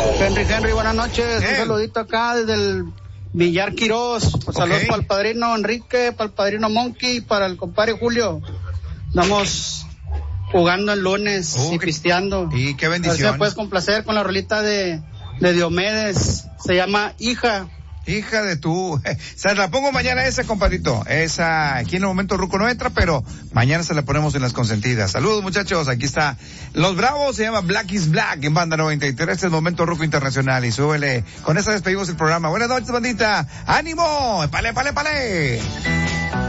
Henry, buenas noches. Un saludito acá desde el Villar Quirós. Saludos para el padrino Enrique, para el padrino Monkey, para el compadre Julio. Estamos jugando el lunes y pisteando. Y qué bendición. A ver si me puedes complacer con la rolita de Diomedes. Se llama Hija. Hija de tu... Se la pongo mañana esa, compadrito. Esa, aquí en el momento Ruco no entra, pero mañana se la ponemos en las consentidas. Saludos, muchachos. Aquí está Los Bravos, se llama Black is Black en Banda 93. Este es el momento Ruco Internacional y súbele. Con esa despedimos el programa. Buenas noches, bandita. ¡Ánimo! ¡Pale!